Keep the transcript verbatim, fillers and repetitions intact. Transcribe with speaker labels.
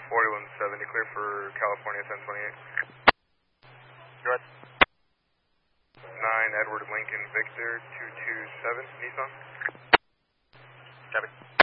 Speaker 1: forty-one seventy, clear for California ten twenty-eight.
Speaker 2: Go ahead.
Speaker 1: nine Edward Lincoln Victor two two seven, Nissan.
Speaker 2: Copy.